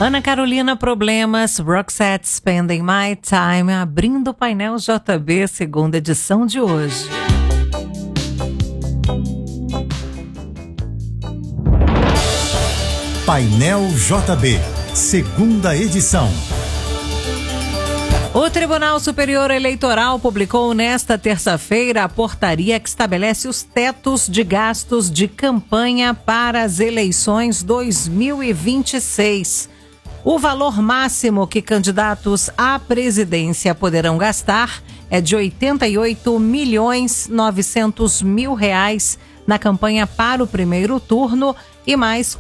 Ana Carolina Problemas, Roxette Spending My Time, abrindo o painel JB, segunda edição de hoje. Painel JB, segunda edição. O Tribunal Superior Eleitoral publicou nesta terça-feira a portaria que estabelece os tetos de gastos de campanha para as eleições 2026. O valor máximo que candidatos à presidência poderão gastar é de R$ 88.900.000 na campanha para o primeiro turno e mais R$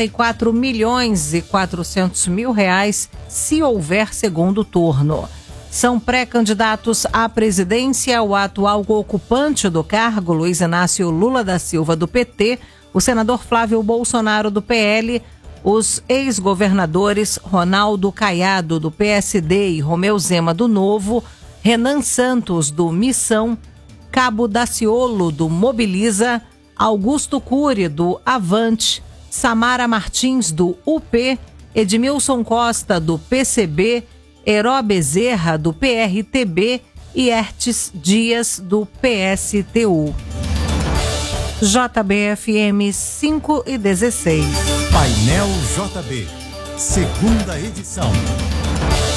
44.400.000 se houver segundo turno. São pré-candidatos à presidência o atual ocupante do cargo, Luiz Inácio Lula da Silva, do PT, o senador Flávio Bolsonaro, do PL, os ex-governadores Ronaldo Caiado, do PSD, e Romeu Zema, do Novo, Renan Santos, do Missão, Cabo Daciolo, do Mobiliza, Augusto Cury, do Avante, Samara Martins, do UP, Edmilson Costa, do PCB, Heró Bezerra, do PRTB e Ertes Dias, do PSTU. JBFM 5 e 16. Painel JB, segunda edição.